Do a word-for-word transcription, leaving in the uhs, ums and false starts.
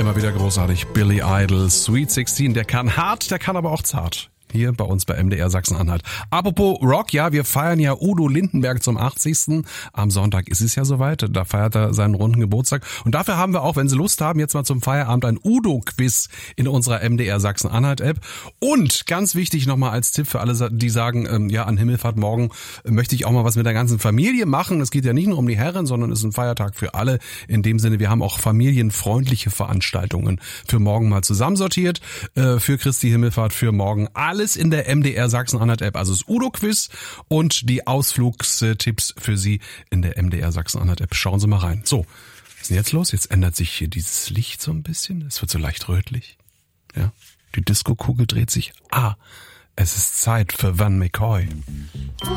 Immer wieder großartig. Billy Idol, Sweet sixteen. Der kann hart, der kann aber auch zart. Hier bei uns bei M D R Sachsen-Anhalt. Apropos Rock, ja, wir feiern ja Udo Lindenberg zum achtzigsten Am Sonntag ist es ja soweit, da feiert er seinen runden Geburtstag. Und dafür haben wir auch, wenn Sie Lust haben, jetzt mal zum Feierabend ein Udo-Quiz in unserer M D R Sachsen-Anhalt-App. Und ganz wichtig nochmal als Tipp für alle, die sagen, ähm, ja, an Himmelfahrt morgen möchte ich auch mal was mit der ganzen Familie machen. Es geht ja nicht nur um die Herren, sondern es ist ein Feiertag für alle. In dem Sinne, wir haben auch familienfreundliche Veranstaltungen für morgen mal zusammensortiert. Äh, für Christi Himmelfahrt, für morgen alle. In der M D R Sachsen-Anhalt-App, also das Udo-Quiz und die Ausflugstipps für Sie in der M D R Sachsen-Anhalt-App. Schauen Sie mal rein. So, was ist denn jetzt los? Jetzt ändert sich hier dieses Licht so ein bisschen. Es wird so leicht rötlich. Ja, die Disco-Kugel dreht sich. Ah, es ist Zeit für Van McCoy.